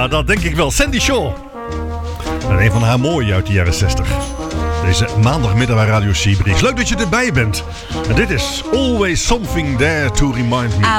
Ja, dat denk ik wel. Sandy Shaw. En een van haar mooie uit de jaren 60. Deze maandagmiddag bij Radio Sea Breeze. Leuk dat je erbij bent. En dit is Always Something There to Remind Me.